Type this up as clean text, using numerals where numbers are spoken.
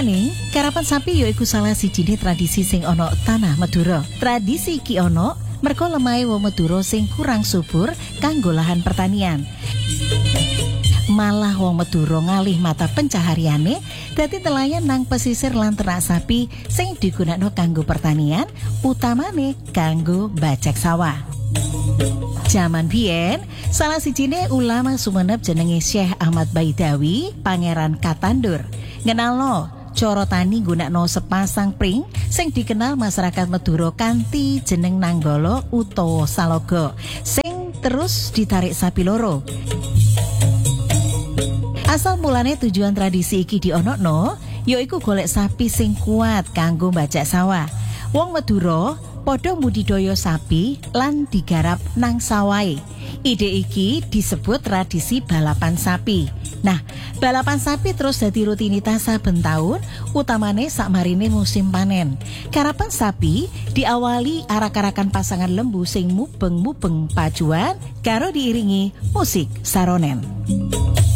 Maning, karapan sapi yaiku salah sijine tradisi sing ana tanah Madura. Tradisi iki ana merga lemahe wong Madura sing kurang subur kanggo lahan pertanian. Malah wong Madura ngalih mata pencahariane dadi telayan nang pesisir lan ternak sapi sing digunakno kanggo pertanian, utamane kanggo bajak sawah. Jaman biyen, salah sijine ulama Sumenep jenenge Syekh Ahmad Baidawi, Pangeran Katandur, ngenalno cara tani nggunakno sepasang pring sing dikenal masyarakat Madura kanthi jeneng nanggala utawa saloga sing terus ditarik sapi loro. Asal mulane tujuan tradisi iki dionokno yaiku golek sapi sing kuat kanggo bajak sawah. Wong Madura padha mbudidaya sapi lan digarap nang sawahe. Ide iki disebut tradisi balapan sapi. Nah, balapan sapi terus dadi rutinitas saben taun, utamane sakmarine musim panen. Karapan sapi diawali arak-arakan pasangan lembu sing mubeng-mubeng pacuan karo diiringi musik saronen.